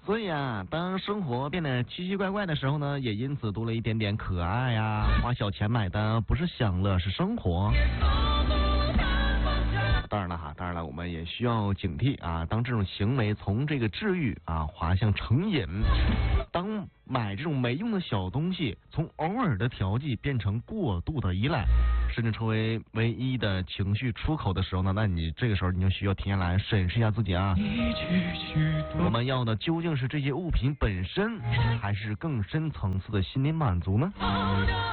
所以啊，当生活变得奇奇怪怪的时候呢，也因此多了一点点可爱呀。花小钱买的不是享乐，是生活。当然了，我们也需要警惕啊。当这种行为从这个治愈啊滑向成瘾，当买这种没用的小东西从偶尔的调剂变成过度的依赖，甚至成为唯一的情绪出口的时候呢，那你这个时候你就需要停下来审视一下自己啊。我们要的究竟是这些物品本身，还是更深层次的心理满足呢？